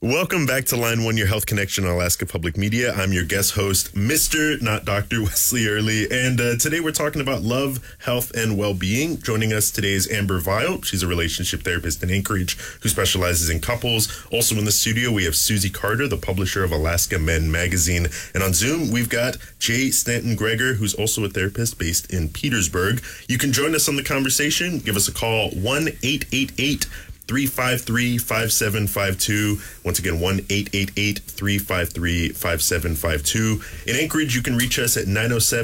Welcome back to Line 1, your health connection on Alaska Public Media. I'm your guest host, Mr. not Dr. Wesley Early. And today we're talking about love, health, and well-being. Joining us today is Amber Vial. She's a relationship therapist in Anchorage who specializes in couples. Also in the studio, we have Susie Carter, the publisher of Alaska Men Magazine. And on Zoom, we've got Jay Stanton Greger, who's also a therapist based in Petersburg. You can join us on the conversation. Give us a call, 1-888-353-5752. Once again, 1-888-353-5752. In Anchorage, you can reach us at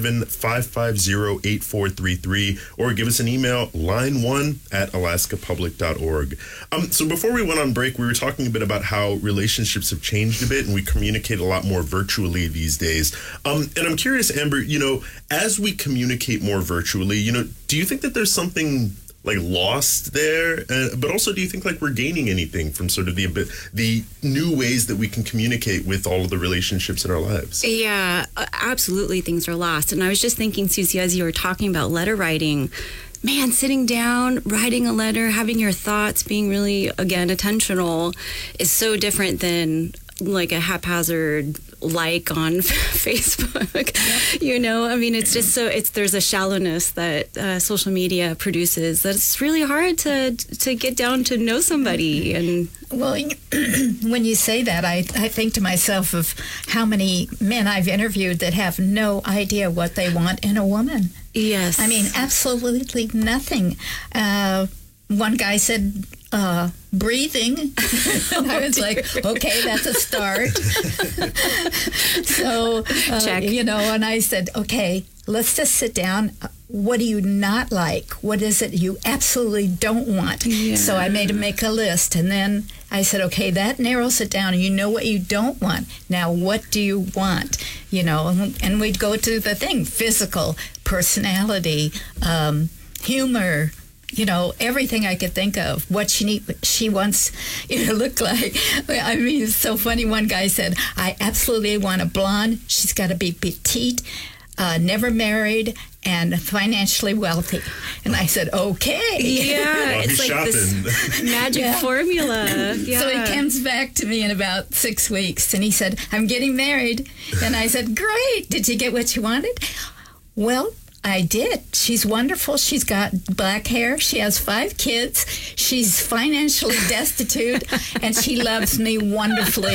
907-550-8433 or give us an email, line1@alaskapublic.org. So before we went on break, we were talking a bit about how relationships have changed a bit and we communicate a lot more virtually these days. And I'm curious, Amber, as we communicate more virtually, do you think that there's something lost there, but also do you think we're gaining anything from sort of the new ways that we can communicate with all of the relationships in our lives? Yeah, absolutely, things are lost. And I was just thinking, Susie, as you were talking about letter writing, man, sitting down, writing a letter, having your thoughts, being really, again, attentional is so different than like a haphazard like on Facebook. It's just there's a shallowness that social media produces that it's really hard to get down to know somebody. And well, when you say that, I think to myself of how many men I've interviewed that have no idea what they want in a woman. Yes. I mean, absolutely nothing. One guy said, breathing. And I was like, okay, that's a start. So, check. And I said, okay, let's just sit down. What do you not like? What is it you absolutely don't want? Yeah. So I made him make a list. And then I said, okay, that narrows it down. You know what you don't want. Now, what do you want? And we'd go to the thing, physical, personality, humor, everything I could think of, what she wants to look like. I mean, it's so funny. One guy said, I absolutely want a blonde. She's got to be petite, never married, and financially wealthy. And I said, okay. Yeah, it's like shopping. This magic formula. Yeah. So he comes back to me in about 6 weeks, and he said, I'm getting married. And I said, great. Did you get what you wanted? Well, I did. She's wonderful. She's got black hair. She has 5 kids. She's financially destitute, and she loves me wonderfully.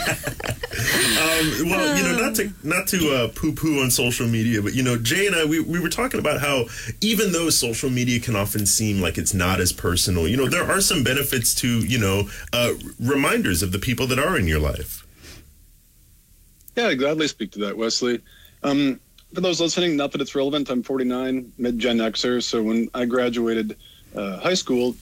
Not to poo-poo on social media, but Jay and I, we were talking about how even though social media can often seem like it's not as personal, there are some benefits to reminders of the people that are in your life. Yeah, I'd gladly speak to that, Wesley. For those listening, not that it's relevant, I'm 49, mid-Gen Xer, so when I graduated high school,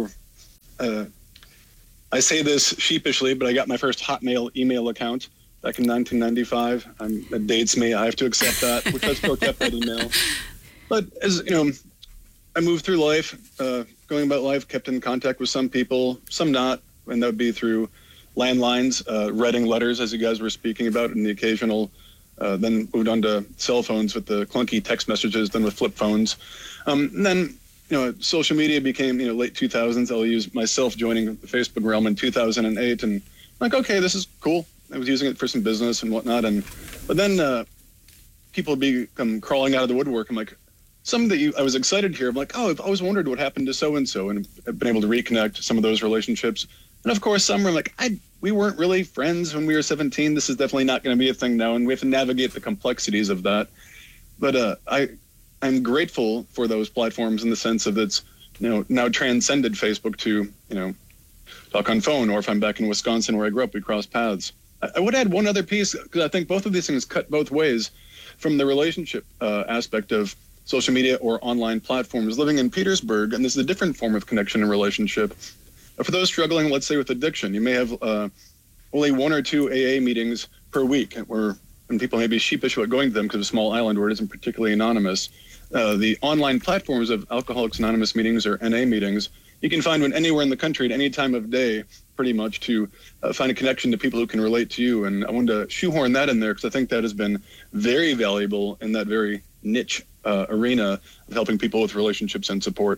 I say this sheepishly, but I got my first Hotmail email account back in 1995. It dates me, I have to accept that, which I still kept that email. But as I moved through life, going about life, kept in contact with some people, some not, and that would be through landlines, writing letters, as you guys were speaking about, and the occasional then moved on to cell phones with the clunky text messages, then with flip phones. And then, social media became, late 2000s. I'll use myself joining the Facebook realm in 2008. And I'm like, okay, this is cool. I was using it for some business and whatnot. But then people become crawling out of the woodwork. I'm like, some that I was excited to hear. I'm like, oh, I've always wondered what happened to so-and-so. And I've been able to reconnect some of those relationships. And of course, some were like, we weren't really friends when we were 17. This is definitely not going to be a thing now, and we have to navigate the complexities of that. But I'm grateful for those platforms in the sense of it's now transcended Facebook to talk on phone, or if I'm back in Wisconsin where I grew up, we cross paths. I would add one other piece because I think both of these things cut both ways from the relationship aspect of social media or online platforms. Living in Petersburg, and this is a different form of connection and relationship. For those struggling, let's say, with addiction, you may have only 1 or 2 AA meetings per week, and people may be sheepish about going to them because of a small island where it isn't particularly anonymous. The online platforms of Alcoholics Anonymous meetings or NA meetings, you can find one anywhere in the country at any time of day, pretty much, to find a connection to people who can relate to you. And I wanted to shoehorn that in there because I think that has been very valuable in that very niche arena of helping people with relationships and support.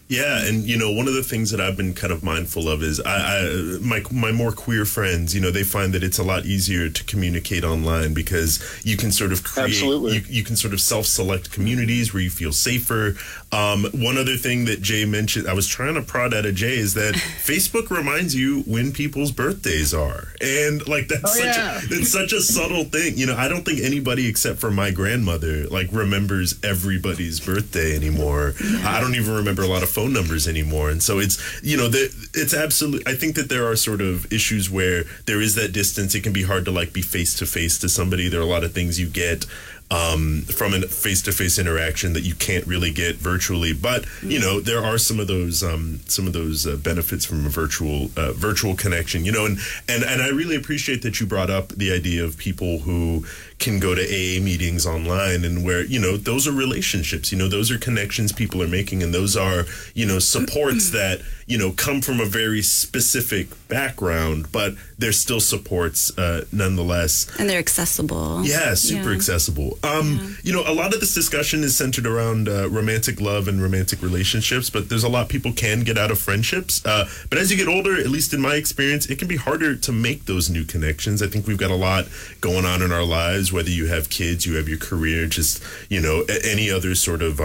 Yeah, and one of the things that I've been kind of mindful of is my more queer friends, they find that it's a lot easier to communicate online because you can sort of create, you can sort of self-select communities where you feel safer. One other thing that Jay mentioned, I was trying to prod out of Jay, is that Facebook reminds you when people's birthdays are, and like that's such a subtle thing. I don't think anybody except for my grandmother remembers everybody's birthday anymore. I don't even remember a lot of phone numbers anymore, and so it's it's absolute. I think that there are sort of issues where there is that distance. It can be hard to be face to face to somebody. There are a lot of things you get from a face-to-face interaction that you can't really get virtually, but there are some of those benefits from a virtual connection. And I really appreciate that you brought up the idea of people who can go to AA meetings online, and where those are relationships, those are connections people are making, and those are supports that come from a very specific background, but they're still supports nonetheless, and they're accessible. Yeah, super accessible. A lot of this discussion is centered around romantic love and romantic relationships, but there's a lot people can get out of friendships. But as you get older, at least in my experience, it can be harder to make those new connections. I think we've got a lot going on in our lives, whether you have kids, you have your career, just, any other sort of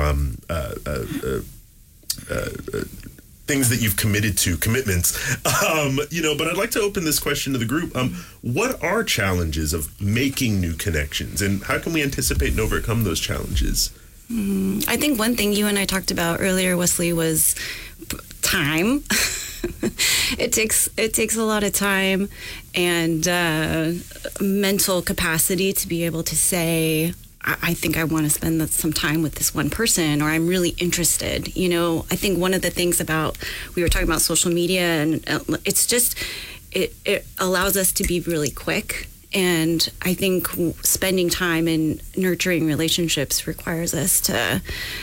things that you've committed to, commitments. But I'd like to open this question to the group. What are challenges of making new connections, and how can we anticipate and overcome those challenges? I think one thing you and I talked about earlier, Wesley, was time. It takes a lot of time and mental capacity to be able to say, I think I want to spend some time with this one person, or I'm really interested. I think one of the things we were talking about social media, and it's just, it allows us to be really quick. And I think spending time in nurturing relationships requires us to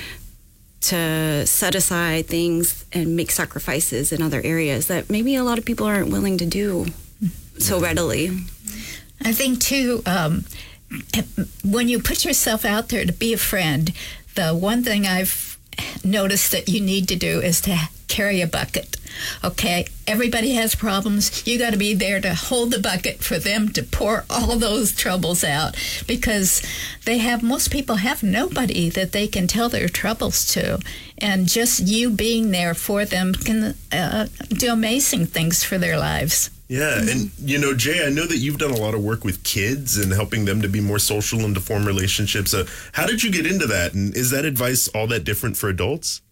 set aside things and make sacrifices in other areas that maybe a lot of people aren't willing to do so readily. I think, too, when you put yourself out there to be a friend, the one thing I've noticed that you need to do is to carry a bucket. Okay, everybody has problems. You got to be there to hold the bucket for them to pour all those troubles out, because most people have nobody that they can tell their troubles to, and just you being there for them can do amazing things for their lives. Yeah, and Jay, I know that you've done a lot of work with kids and helping them to be more social and to form relationships. How did you get into that, and is that advice all that different for adults?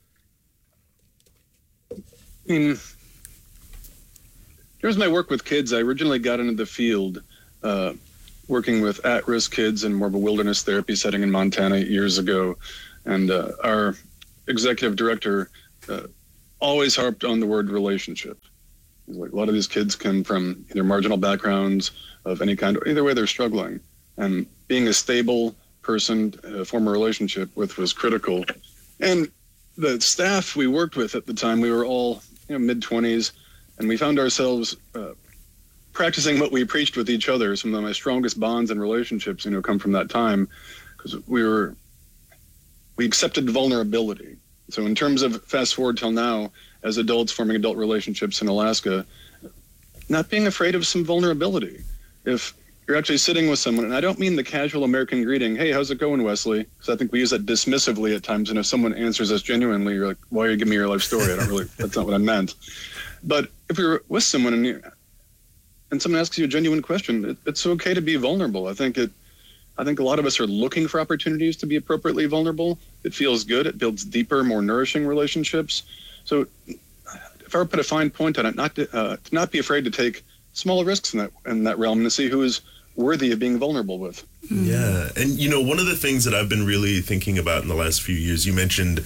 Here's my work with kids. I originally got into the field working with at-risk kids in more of a wilderness therapy setting in Montana years ago. And our executive director always harped on the word relationship. He's like, a lot of these kids come from either marginal backgrounds of any kind, or either way they're struggling. And being a stable person to form a relationship with was critical. And the staff we worked with at the time, we were all mid-20s, and we found ourselves practicing what we preached with each other. Some of my strongest bonds and relationships, come from that time, because we accepted vulnerability. So in terms of fast forward till now, as adults forming adult relationships in Alaska, not being afraid of some vulnerability. If you're actually sitting with someone, and I don't mean the casual American greeting, hey, how's it going, Wesley? Because I think we use that dismissively at times, and if someone answers us genuinely, you're like, why are you giving me your life story? That's not what I meant. But if you're with someone and someone asks you a genuine question, it's okay to be vulnerable. I think a lot of us are looking for opportunities to be appropriately vulnerable. It feels good. It builds deeper, more nourishing relationships. So if I were to put a fine point on it, to not be afraid to take small risks in that realm, and to see who is worthy of being vulnerable with. Yeah. And, one of the things that I've been really thinking about in the last few years, you mentioned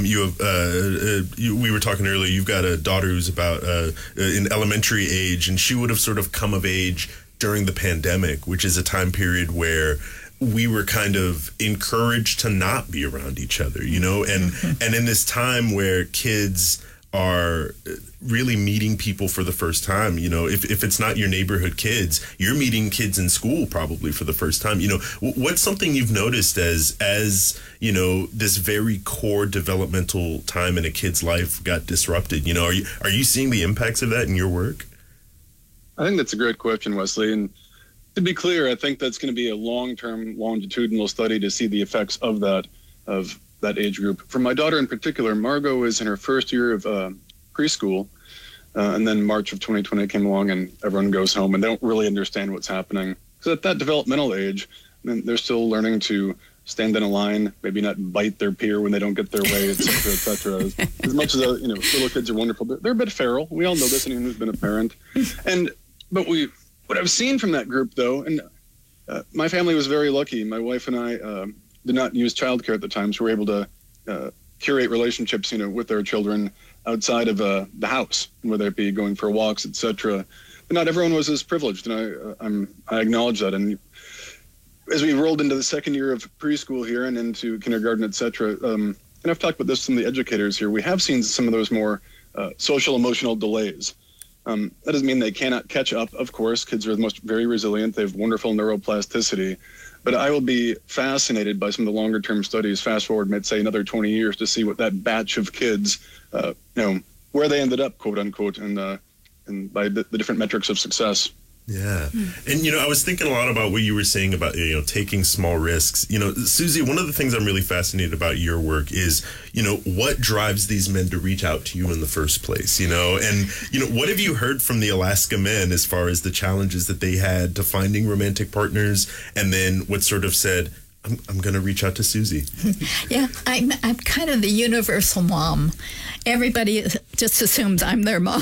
we were talking earlier, you've got a daughter who's about in elementary age, and she would have sort of come of age during the pandemic, which is a time period where we were kind of encouraged to not be around each other, and in this time where kids are really meeting people for the first time. You know, if it's not your neighborhood kids, you're meeting kids in school probably for the first time. You know, what's something you've noticed as you know, this very core developmental time in a kid's life got disrupted? You know, are you seeing the impacts of that in your work? I think that's a great question, Wesley. And to be clear, I think that's going to be a long-term, longitudinal study to see the effects of that age group. For my daughter in particular, Margot is in her first year of preschool, and then March of 2020 came along and everyone goes home and they don't really understand what's happening. Because at that developmental age, they're still learning to stand in a line, maybe not bite their peer when they don't get their way, et cetera, et cetera. As much as, you know, little kids are wonderful, they're a bit feral. We all know this, anyone who's been a parent. But what I've seen from that group, though, and my family was very lucky. My wife and I did not use childcare at the time, so we were able to curate relationships, you know, with our children outside of the house, whether it be going for walks, etc. But not everyone was as privileged, and I acknowledge that. And as we rolled into the second year of preschool here and into kindergarten, etc., and I've talked about this to some of the educators here, we have seen some of those more social emotional delays. That doesn't mean they cannot catch up, of course. Kids are very resilient. They have wonderful neuroplasticity. But I will be fascinated by some of the longer-term studies, fast forward, let's say, another 20 years to see what that batch of kids, you know, where they ended up, quote unquote, and by the different metrics of success. Yeah. And, you know, I was thinking a lot about what you were saying about, you know, taking small risks. You know, Susie, one of the things I'm really fascinated about your work is, you know, what drives these men to reach out to you in the first place, you know? And, you know, what have you heard from the Alaska men as far as the challenges that they had to finding romantic partners, and then what sort of said, I'm going to reach out to Susie? Yeah, I'm kind of the universal mom. Everybody just assumes I'm their mom.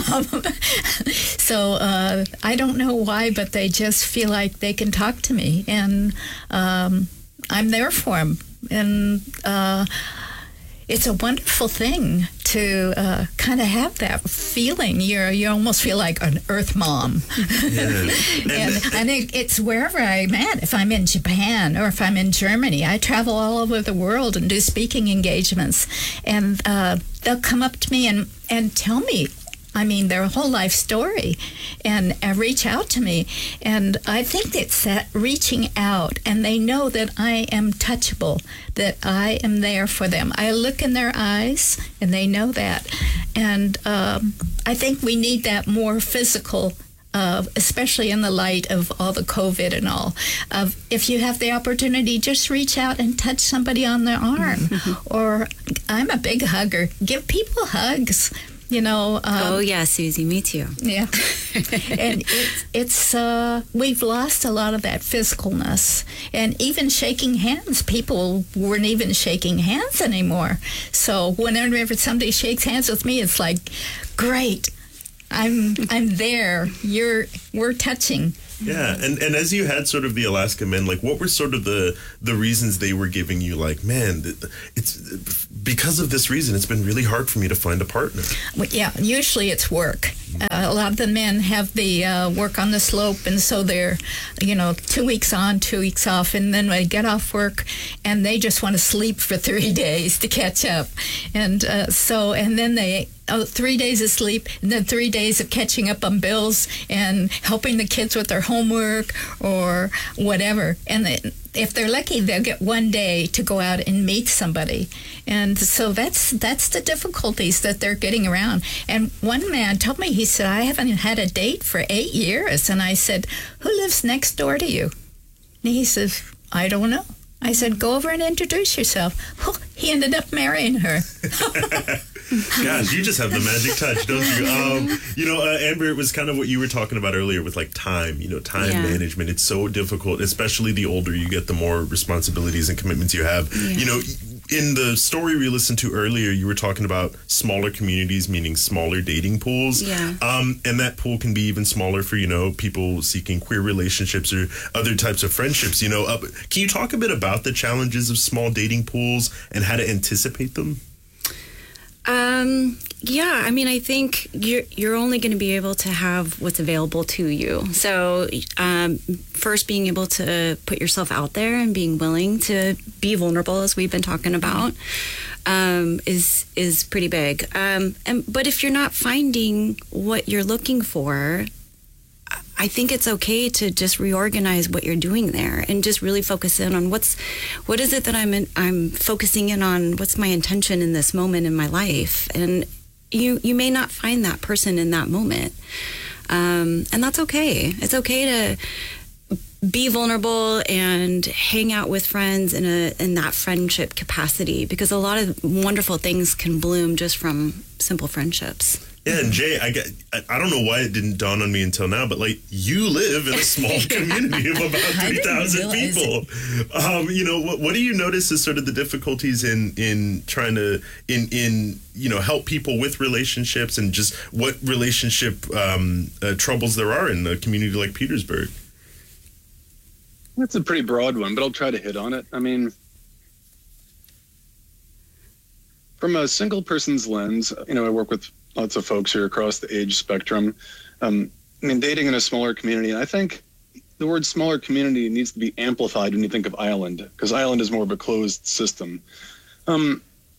So I don't know why, but they just feel like they can talk to me, and I'm there for them. And it's a wonderful thing to kind of have that feeling. You almost feel like an Earth mom. Yeah. and it's wherever I'm at. If I'm in Japan or if I'm in Germany, I travel all over the world and do speaking engagements. And they'll come up to me and tell me, I mean, their whole life story, and reach out to me. And I think it's that reaching out, and they know that I am touchable, that I am there for them. I look in their eyes, and they know that. And I think we need that more physical, especially in the light of all the COVID and all. If you have the opportunity, just reach out and touch somebody on their arm. Or I'm a big hugger. Give people hugs. You know. Oh yeah, Susie, me too. Yeah, and it's we've lost a lot of that physicalness, and even shaking hands. People weren't even shaking hands anymore. So whenever somebody shakes hands with me, it's like, great, I'm there. We're touching. Yeah, and as you had sort of the Alaska men, like, what were sort of the reasons they were giving you, like, man, it's because of this reason, it's been really hard for me to find a partner? Well, yeah, usually it's work. A lot of the men have the work on the slope, and so they're, 2 weeks on, 2 weeks off, and then they get off work, and they just want to sleep for 3 days to catch up. And and then they... 3 days of sleep, and then 3 days of catching up on bills and helping the kids with their homework or whatever. And if they're lucky, they'll get 1 day to go out and meet somebody. And so that's the difficulties that they're getting around. And one man told me, he said, I haven't had a date for 8 years. And I said, who lives next door to you? And he says, I don't know. I said, go over and introduce yourself. Oh, he ended up marrying her. Gosh, you just have the magic touch, don't you? Amber, it was kind of what you were talking about earlier with, like, time, time management. It's so difficult, especially the older you get, the more responsibilities and commitments you have. Yeah. In the story we listened to earlier, you were talking about smaller communities, meaning smaller dating pools. Yeah. And that pool can be even smaller for, people seeking queer relationships or other types of friendships. Can you talk a bit about the challenges of small dating pools and how to anticipate them? Yeah, I mean, I think you're only going to be able to have what's available to you. So, first being able to put yourself out there and being willing to be vulnerable, as we've been talking about. is pretty big. But if you're not finding what you're looking for, I think it's okay to just reorganize what you're doing there and just really focus in on what is it that I'm focusing in on. What's my intention in this moment in my life? And you may not find that person in that moment, and that's okay. It's okay to be vulnerable and hang out with friends in that friendship capacity, because a lot of wonderful things can bloom just from simple friendships. Yeah, and Jay, I don't know why it didn't dawn on me until now, but like, you live in a small community of about 3,000 people. What do you notice as sort of the difficulties in trying to help people with relationships, and just what relationship troubles there are in a community like Petersburg? That's a pretty broad one, but I'll try to hit on it. I mean, from a single person's lens, I work with lots of folks here across the age spectrum. Dating in a smaller community, and I think the word smaller community needs to be amplified when you think of island, because island is more of a closed system. I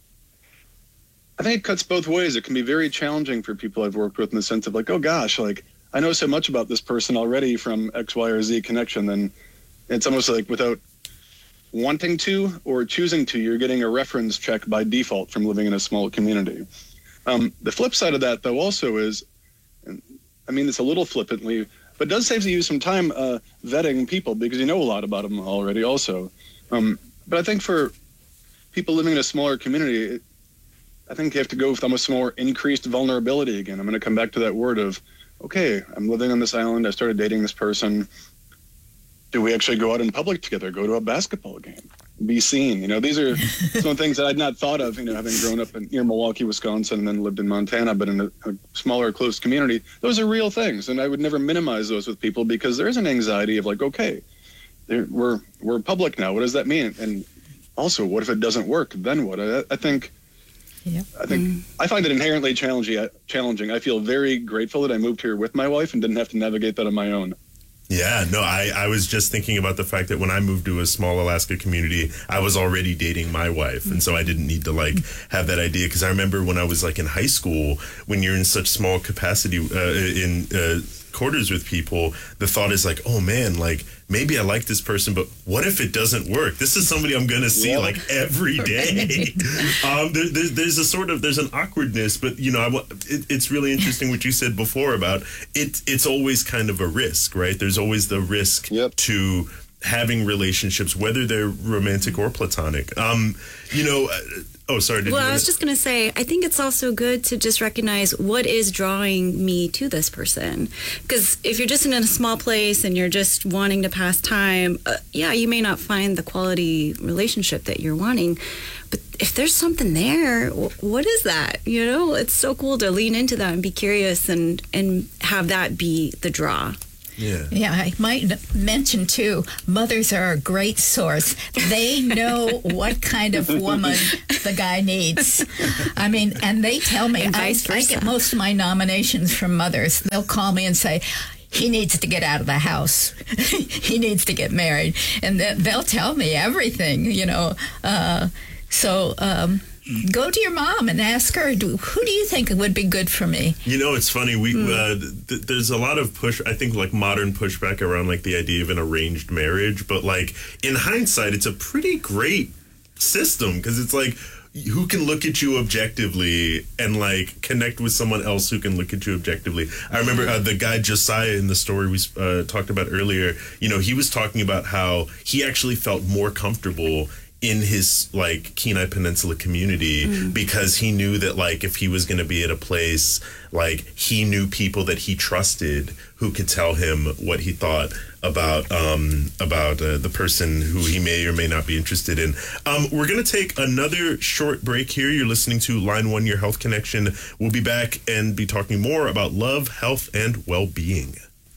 think it cuts both ways. It can be very challenging for people I've worked with in the sense of like, oh gosh, like I know so much about this person already from X, Y, or Z connection, then it's almost like without wanting to or choosing to, you're getting a reference check by default from living in a small community. The flip side of that, though, also is, and I mean this a little flippantly, but it does save you some time vetting people, because you know a lot about them already also. But I think for people living in a smaller community, I think you have to go with almost more increased vulnerability again. I'm going to come back to that word of, okay, I'm living on this island. I started dating this person. Do we actually go out in public together, go to a basketball game, be seen? These are some things that I'd not thought of, having grown up near Milwaukee, Wisconsin, and then lived in Montana, but in a smaller, close community. Those are real things, and I would never minimize those with people, because there is an anxiety of like, okay, we're public now. What does that mean? And also, what if it doesn't work? Then what? I think I find it inherently challenging. I feel very grateful that I moved here with my wife and didn't have to navigate that on my own. Yeah, no, I was just thinking about the fact that when I moved to a small Alaska community, I was already dating my wife. And so I didn't need to have that idea. Because I remember when I was in high school, when you're in such small capacity in quarters with people, the thought is like, oh man, maybe I like this person, but what if it doesn't work? This is somebody I'm going to see every day. There's an awkwardness, but it's really interesting what you said before about it's always kind of a risk, right? There's always the risk to having relationships, whether they're romantic or platonic. Oh, sorry. I was just going to say, I think it's also good to just recognize what is drawing me to this person. Because if you're just in a small place and you're just wanting to pass time, you may not find the quality relationship that you're wanting. But if there's something there, what is that? It's so cool to lean into that and be curious and have that be the draw. Yeah, I might mention, too, mothers are a great source. They know what kind of woman the guy needs. I mean, and they tell me, I get most of my nominations from mothers. They'll call me and say, he needs to get out of the house. He needs to get married. And they'll tell me everything, Go to your mom and ask her, who do you think would be good for me? It's funny. There's a lot of modern pushback around the idea of an arranged marriage. But in hindsight, it's a pretty great system, because it's who can look at you objectively and connect with someone else who can look at you objectively. I remember the guy Josiah in the story we talked about earlier, he was talking about how he actually felt more comfortable in his Kenai Peninsula community because he knew that if he was going to be at a place, he knew people that he trusted who could tell him what he thought about the person who he may or may not be interested in. We're going to take another short break here. You're listening to Line 1, Your Health Connection. We'll be back and be talking more about love, health, and well-being.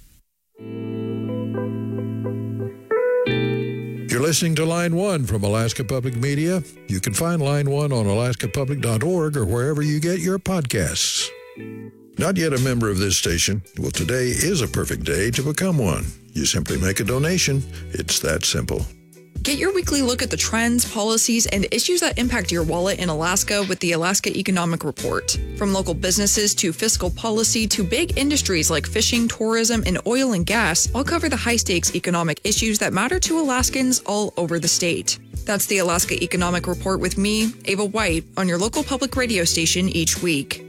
You're listening to Line 1 from Alaska Public Media. You can find Line 1 on alaskapublic.org or wherever you get your podcasts. Not yet a member of this station? Well, today is a perfect day to become one. You simply make a donation. It's that simple. Get your weekly look at the trends, policies, and issues that impact your wallet in Alaska with the Alaska Economic Report. From local businesses to fiscal policy to big industries like fishing, tourism, and oil and gas, I'll cover the high-stakes economic issues that matter to Alaskans all over the state. That's the Alaska Economic Report with me, Ava White, on your local public radio station each week.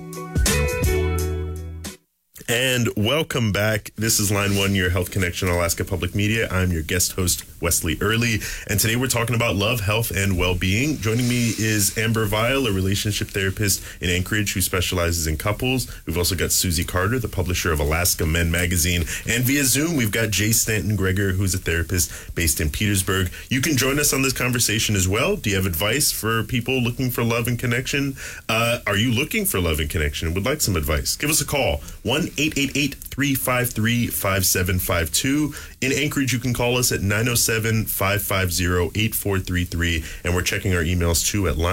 And welcome back. This is Line 1, your Health Connection Alaska Public Media. I'm your guest host, Wesley Early. And today we're talking about love, health, and well-being. Joining me is Amber Vial, a relationship therapist in Anchorage who specializes in couples. We've also got Susie Carter, the publisher of Alaska Men Magazine. And via Zoom, we've got Jay Stanton Greger, who's a therapist based in Petersburg. You can join us on this conversation as well. Do you have advice for people looking for love and connection? Are you looking for love and connection? Would like some advice? Give us a call. 1-888-353-5752. In Anchorage, you can call us at 907-550-8433. And we're checking our emails, too, at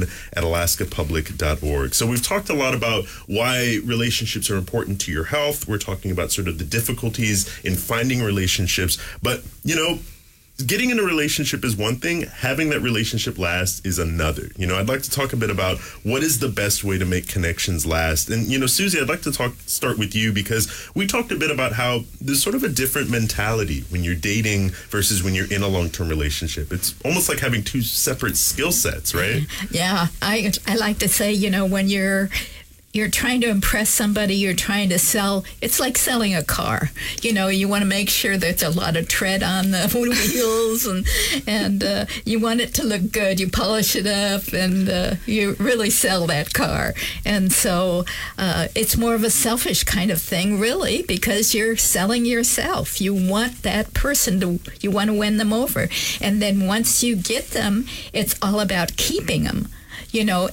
line1@alaskapublic.org. So we've talked a lot about why relationships are important to your health. We're talking about sort of the difficulties in finding relationships. But, you know, getting in a relationship is one thing. Having that relationship last is another. You know, I'd like to talk a bit about what is the best way to make connections last. And, you know, Susie, I'd like to start with you because we talked a bit about how there's sort of a different mentality when you're dating versus when you're in a long-term relationship. It's almost like having two separate skill sets, right? Yeah, I like to say, you know, when you're trying to impress somebody, you're trying to sell, it's like selling a car. You know, you want to make sure there's a lot of tread on the wheels and you want it to look good. You polish it up and you really sell that car. And so it's more of a selfish kind of thing, really, because you're selling yourself. You want that person you want to win them over. And then once you get them, it's all about keeping them. You know,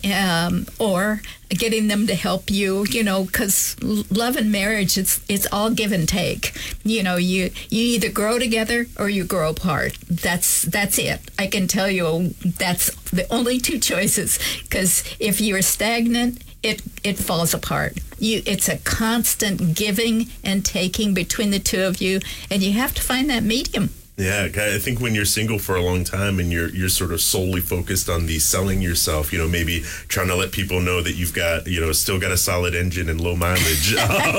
or getting them to help you, you know, because love and marriage, it's all give and take. You know, you either grow together or you grow apart. That's it. I can tell you that's the only two choices, because if you're stagnant, it falls apart. It's a constant giving and taking between the two of you, and you have to find that medium. Yeah, I think when you're single for a long time and you're sort of solely focused on the selling yourself, you know, maybe trying to let people know that you've got, you know, still got a solid engine and low mileage.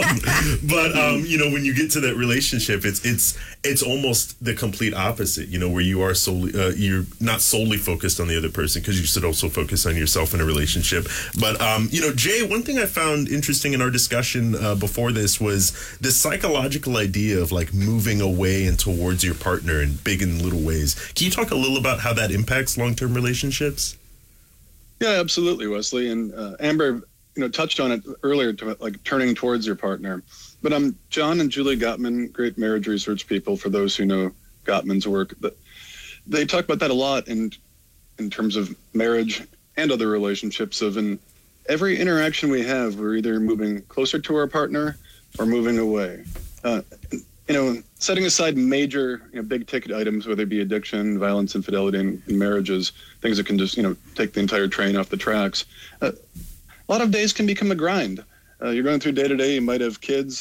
But you know, when you get to that relationship, it's almost the complete opposite, you know, where you are solely, you're not solely focused on the other person because you should also focus on yourself in a relationship. But, you know, Jay, one thing I found interesting in our discussion before this was this psychological idea of like moving away and towards your partner in big and little ways. Can you talk a little about how that impacts long-term relationships? Yeah, absolutely, Wesley. And Amber, you know, touched on it earlier, to like turning towards your partner. But John and Julie Gottman, great marriage research people, for those who know Gottman's work, they talk about that a lot in terms of marriage and other relationships. In every interaction we have, we're either moving closer to our partner or moving away. You know, setting aside major, you know, big ticket items, whether it be addiction, violence, infidelity in marriages, things that can just, you know, take the entire train off the tracks. A lot of days can become a grind. You're going through day to day. You might have kids,